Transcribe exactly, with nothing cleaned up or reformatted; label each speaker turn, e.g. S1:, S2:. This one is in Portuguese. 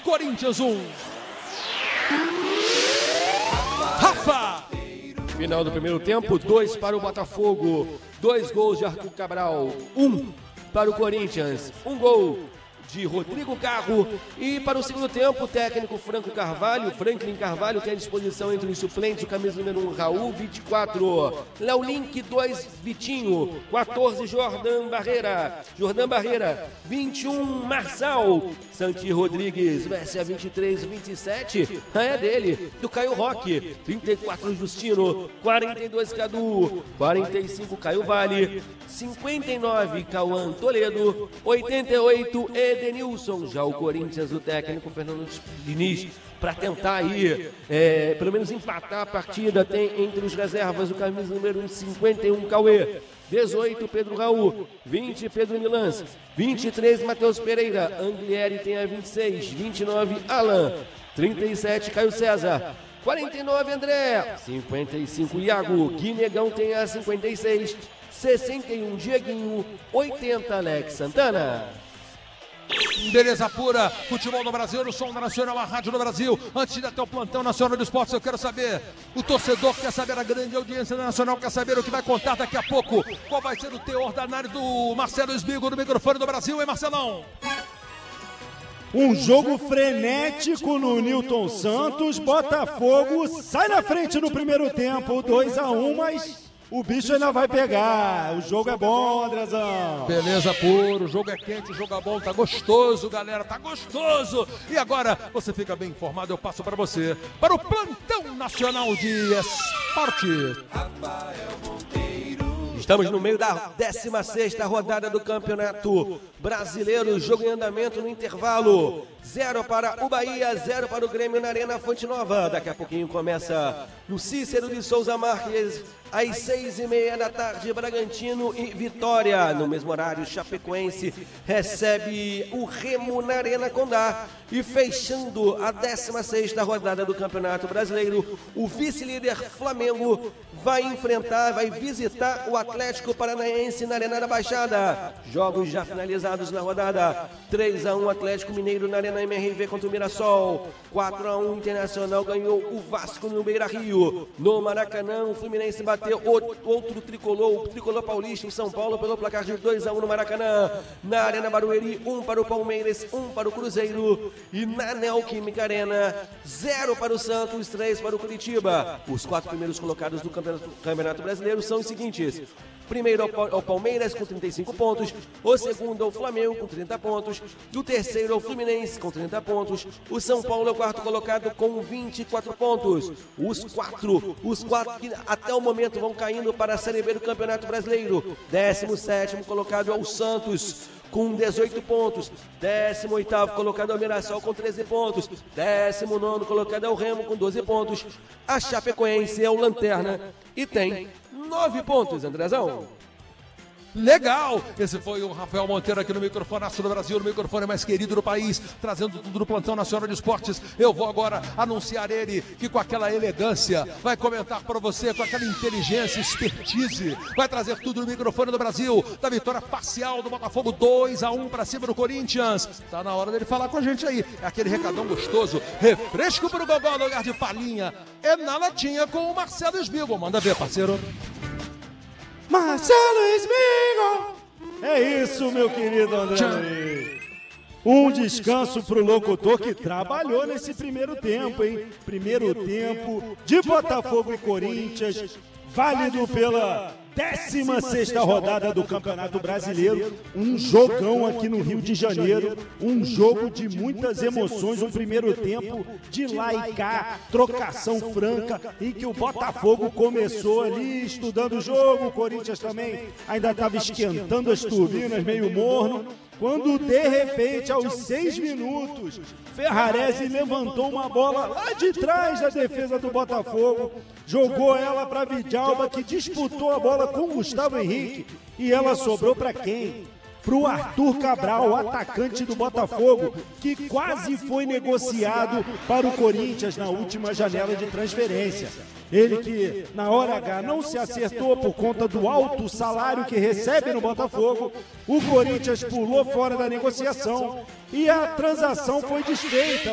S1: Corinthians um. Rafa!
S2: Final do primeiro tempo, dois para o Botafogo, dois gols de Arthur Cabral, um para o Corinthians, um gol de Rodrigo Carro. E para o segundo tempo, o técnico Franco Carvalho, Franklin Carvalho, tem à disposição entre os suplentes o camisa número um, Raul, vinte e quatro, Léo Link, dois, Vitinho, quatorze, Jordan Barreira, Jordan Barreira, vinte e um, Marçal, Santi Rodrigues, Messi, vinte e três, vinte e sete, é dele, do Caio Roque, trinta e quatro, Justino, quarenta e dois, Cadu, quarenta e cinco, Caio Vale, cinquenta e nove, Cauã Toledo, oitenta e oito, Edenilson. Já o Corinthians, o técnico Fernando Diniz, para tentar aí, é, pelo menos empatar a partida, tem entre os reservas o camisa número cinquenta e um, Cauê, dezoito, Pedro Raul, vinte, Pedro Milans, vinte e três, Matheus Pereira, Anglieri tem a vinte e seis, vinte e nove, Alan, trinta e sete, Caio César, quarenta e nove, André, cinquenta e cinco, Iago, Guinegão tem a cinquenta e seis, sessenta e um, Dieguinho, oitenta, Alex Santana.
S1: Beleza pura, futebol no Brasil, no som da Nacional, a rádio do Brasil. Antes de ir até o plantão nacional de esportes, eu quero saber, o torcedor quer saber, a grande audiência da Nacional quer saber o que vai contar daqui a pouco. Qual vai ser o teor da análise do Marcelo Esbigo no microfone do Brasil, hein, Marcelão?
S3: Um jogo frenético no Newton Santos, Botafogo sai na frente no primeiro tempo, dois a um, mas o bicho ainda vai pegar. O jogo é bom, Andrezão.
S1: Beleza puro, o jogo é quente, o jogo é bom, tá gostoso, galera, tá gostoso. E agora, você fica bem informado, eu passo para você, para o plantão nacional de esporte.
S2: Estamos no meio da décima sexta rodada do Campeonato Brasileiro, jogo em andamento no intervalo. Zero para o Bahia, zero para o Grêmio na Arena Fonte Nova. Daqui a pouquinho começa no Cícero de Souza Marques, às seis e meia da tarde, Bragantino e Vitória. No mesmo horário, Chapecoense recebe o Remo na Arena Condá. E fechando a décima sexta rodada do Campeonato Brasileiro, o vice-líder Flamengo vai enfrentar, vai visitar o Atlético Paranaense na Arena da Baixada. Jogos já finalizados na rodada: três a um Atlético Mineiro na Arena M R V contra o Mirassol, quatro a um Internacional ganhou o Vasco no Beira-Rio. No Maracanã, o Fluminense bateu outro tricolor, o tricolor paulista em São Paulo pelo placar de dois a um no Maracanã. Na Arena Barueri, um para o Palmeiras, um para o Cruzeiro. E na Neoquímica Arena, zero para o Santos, três para o Curitiba. Os quatro primeiros colocados do Campeonato, Campeonato Brasileiro são os seguintes: primeiro é o Palmeiras com trinta e cinco pontos, o segundo é o Flamengo com trinta pontos, o terceiro é o Fluminense com trinta pontos, o São Paulo é o quarto colocado com vinte e quatro pontos. Os quatro, os quatro que até o momento vão caindo para a Série B do Campeonato Brasileiro. décimo sétimo colocado é o Santos com dezoito pontos, décimo oitavo colocado é o Mirassol com treze pontos, décimo nono colocado é o Remo com doze pontos, a Chapecoense é o Lanterna e tem nove pontos, Andrezão.
S1: Legal! Esse foi o Rafael Monteiro aqui no microfone do Brasil, no microfone mais querido do país, trazendo tudo do plantão nacional de esportes. Eu vou agora anunciar ele, que com aquela elegância vai comentar para você, com aquela inteligência, expertise, vai trazer tudo no microfone do Brasil, da vitória parcial do Botafogo, dois a um para cima do Corinthians. Tá na hora dele falar com a gente aí, é aquele recadão gostoso, refresco pro gogó no lugar de falinha, é na latinha com o Marcelo Esbigo. Manda ver, parceiro.
S3: Marcelo Esbigo! É isso, meu querido André. Um descanso pro locutor que trabalhou nesse primeiro tempo, hein? Primeiro tempo de Botafogo e Corinthians, válido pela décima sexta rodada do Campeonato Brasileiro, um jogão aqui no Rio de Janeiro, um jogo de muitas emoções, um primeiro tempo de lá e cá, trocação franca, em que o Botafogo começou ali estudando o jogo, o Corinthians também ainda estava esquentando as turbinas, meio morno, quando de repente, aos seis minutos, Ferrarese levantou uma bola lá de trás da defesa do Botafogo, jogou ela para Vidalba, que disputou a bola com Gustavo Henrique, e ela sobrou para quem? Para o Arthur Cabral, o atacante do Botafogo, que quase foi negociado para o Corinthians na última janela de transferência. Ele que, na hora H, não se acertou por conta do alto salário que recebe no Botafogo. O Corinthians pulou fora da negociação e a transação foi desfeita.